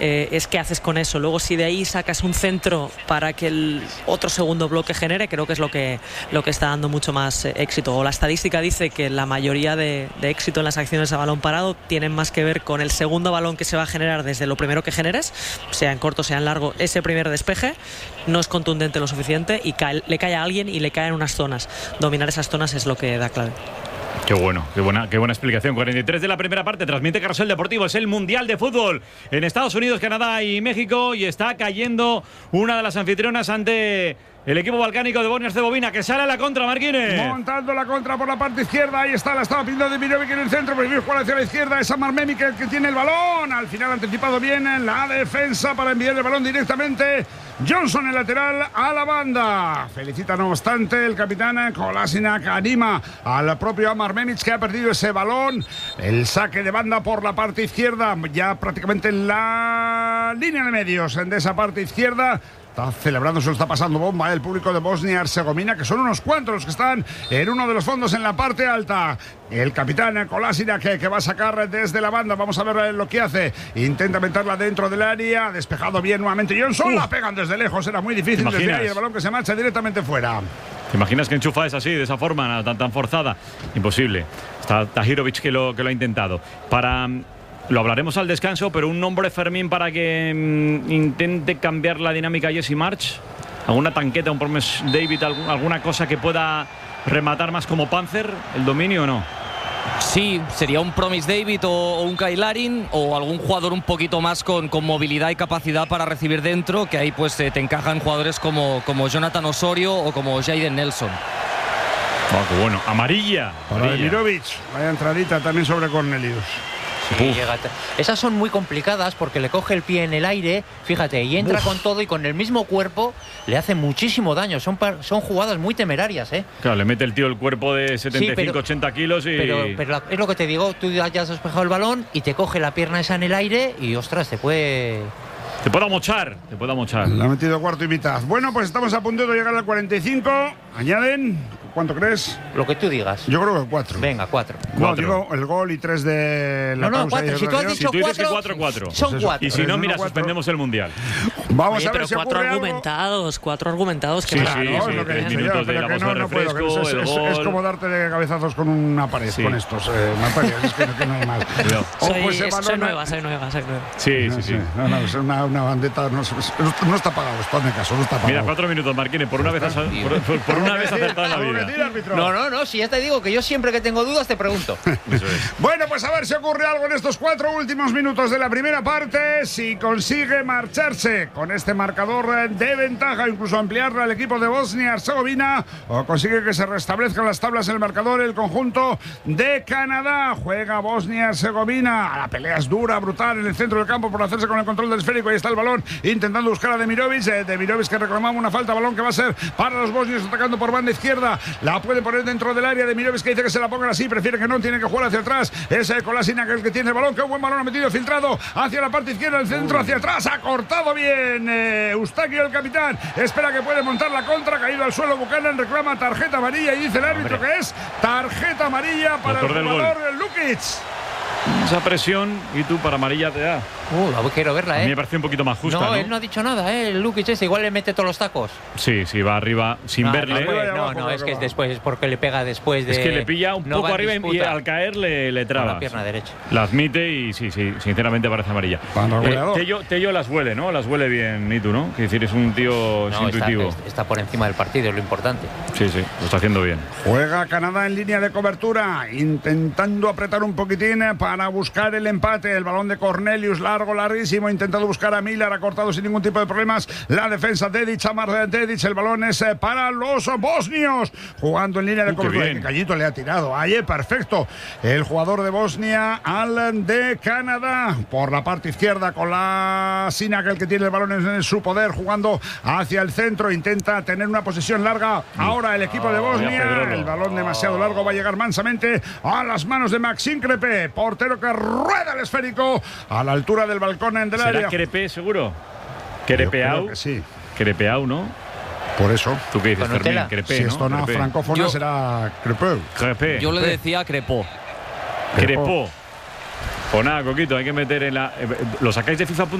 es qué haces con eso. Luego, si de ahí sacas un centro para que el otro segundo bloque genere, creo que es lo que está dando mucho más éxito. O la estadística dice que la mayoría de éxito en las acciones a balón parado tienen más que ver con el segundo balón que se va a generar desde lo primero que generes, sea en corto, sea en largo. Ese primer despeje no es contundente lo suficiente y le cae a alguien y le cae en unas zonas. Dominar esas zonas es lo que da clave. Qué bueno, qué buena explicación. 43 de la primera parte, transmite Carrusel Deportivo. Es el Mundial de Fútbol en Estados Unidos, Canadá y México, y está cayendo una de las anfitrionas ante el equipo balcánico de Bosnia-Herzegovina, que sale a la contra, Marquines. Montando la contra por la parte izquierda. Ahí está, la estaba pidiendo Demirovic en el centro. Prefiere jugar hacia la izquierda. Es Amar Memik el que tiene el balón. Al final ha anticipado bien en la defensa para enviar el balón directamente. Johnson, el lateral, a la banda. Felicita, no obstante, el capitán Kolasinac, anima al propio Amar Memik, que ha perdido ese balón. El saque de banda por la parte izquierda, ya prácticamente en la línea de medios de esa parte izquierda. Está celebrando, se lo está pasando bomba el público de Bosnia-Herzegovina, que son unos cuantos los que están en uno de los fondos en la parte alta. El capitán Kolasinac que va a sacar desde la banda. Vamos a ver lo que hace. Intenta meterla dentro del área. Despejado bien nuevamente Johnson. La pegan desde lejos. Era muy difícil desde ahí. El balón que se marcha directamente fuera. ¿Te imaginas que enchufa es así, de esa forma, tan forzada? Imposible. Está Tahirovic que lo ha intentado. Lo hablaremos al descanso, pero un nombre, Fermín, para que intente cambiar la dinámica Jesse March. ¿Alguna tanqueta, un Promise David, alguna cosa que pueda rematar más como Panzer el dominio o no? Sí, sería un Promise David o un Kyle Larin, o algún jugador un poquito más con movilidad y capacidad para recibir dentro, que ahí pues te encajan jugadores como Jonathan Osorio o como Jayden Nelson. Oh, qué bueno. Amarilla. Para Demirovic. Vaya entradita también sobre Cornelius. Sí, esas son muy complicadas porque le coge el pie en el aire, fíjate, y entra con todo y con el mismo cuerpo le hace muchísimo daño. Son jugadas muy temerarias, ¿eh? Claro, le mete el tío el cuerpo de 75, 80 kilos y... Pero es lo que te digo, tú ya has despejado el balón y te coge la pierna esa en el aire y, ostras, te puede mochar. Le ha metido cuarto y mitad. Bueno, pues estamos a punto de llegar al 45. Añaden... ¿Cuánto crees? Lo que tú digas. Yo creo que 4. Venga, 4. No, digo el gol y 3 de la pausa. 4. Si tú has dicho 4, son 4. Y si no, mira, suspendemos el Mundial. Vamos a ver pero si cuatro ocurre argumentados, algo. 4 argumentados. Sí, que sí, es lo que he dicho yo, minutos de pero la que pausa de refresco, el gol. Es como darte de cabezazos con una pared, con estos materiales. Es que no hay más. Soy nueva. Sí. No, es una bandeta. No está pagado, hazme caso, no está pagado. Mira, 4 minutos, Marquines, por una vez acertado en la vida. No, si ya te digo que yo siempre que tengo dudas te pregunto. Eso es. Bueno, pues a ver si ocurre algo en estos 4 últimos minutos de la primera parte. Si consigue marcharse con este marcador de ventaja, incluso ampliarla el equipo de Bosnia-Herzegovina, o consigue que se restablezcan las tablas en el marcador el conjunto de Canadá. Juega Bosnia-Herzegovina. La pelea es dura, brutal en el centro del campo por hacerse con el control del esférico. Ahí está el balón intentando buscar a Demirovic. Demirovic que reclamaba una falta, balón que va a ser para los bosnios atacando por banda izquierda. La puede poner dentro del área. Demirovic que dice que se la pongan así, prefiere que no, tiene que jugar hacia atrás. Es Kolasinac el que tiene el balón. Qué buen balón ha metido, filtrado hacia la parte izquierda, el centro hacia atrás. Ha cortado bien Eustaquio, el capitán. Espera que puede montar la contra. Caído al suelo Buchanan, reclama tarjeta amarilla y dice el árbitro que es tarjeta amarilla para el jugador Lukic. Esa presión y tú para amarilla te da. Quiero verla, A mí me parece un poquito más justa, ¿no? Él no ha dicho nada, el Lukic ese igual le mete todos los tacos. Sí, va arriba sin verle. Es que es después, es porque le pega después de... Es que le pilla un poco arriba y al caer le traba. Con la pierna derecha. La admite y sí, sinceramente parece amarilla. Tello las huele, ¿no? Las huele bien, y tú, ¿no? Que decir, es un tío intuitivo. Está por encima del partido, es lo importante. Sí, lo está haciendo bien. Juega Canadá en línea de cobertura, intentando apretar un poquitín para buscar el empate. El balón de Cornelius, larguísimo, intentado buscar a Miller, ha cortado sin ningún tipo de problemas la defensa de Amar Dedic. El balón es para los bosnios, jugando en línea de cobertura. Que Callito le ha tirado, ahí perfecto el jugador de Bosnia al de Canadá. Por la parte izquierda, Kolasinac, el que tiene el balón en su poder, jugando hacia el centro, intenta tener una posesión larga. Ahora el equipo de Bosnia, el balón demasiado largo, va a llegar mansamente a las manos de Maxime Crépé, portero que rueda el esférico a la altura del balcón del área. ¿Será Crépé seguro? Crepeau. Sí. Crepeau, ¿no? Por eso. ¿Tú qué dices, Fermín? Crépé, si ¿no? esto no francófona será Crépé. Yo le decía Crepó. Crepó. O nada, Coquito, hay que meter en la... ¿Lo sacáis de FIFA.?